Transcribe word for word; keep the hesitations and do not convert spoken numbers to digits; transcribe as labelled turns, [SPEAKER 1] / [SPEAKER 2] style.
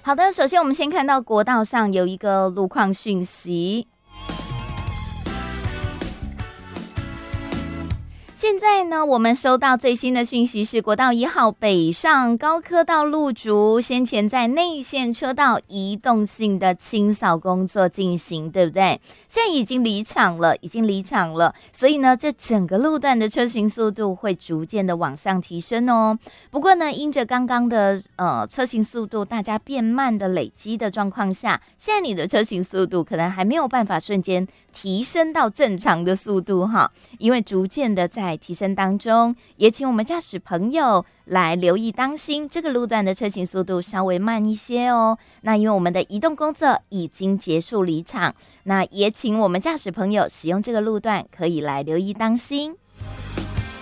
[SPEAKER 1] 好的，首先我们先看到国道上有一个路况讯息。现在呢，我们收到最新的讯息是国道一号北上高科道路竹，先前在内线车道移动性的清扫工作进行，对不对？现在已经离场了，已经离场了，所以呢，这整个路段的车行速度会逐渐的往上提升哦。不过呢，因着刚刚的呃车行速度大家变慢的累积的状况下，现在你的车行速度可能还没有办法瞬间提升到正常的速度哈，因为逐渐的在提升当中，也请我们驾驶朋友来留意当心这个路段的车行速度稍微慢一些哦。那因为我们的移动工作已经结束离场，那也请我们驾驶朋友使用这个路段可以来留意当心。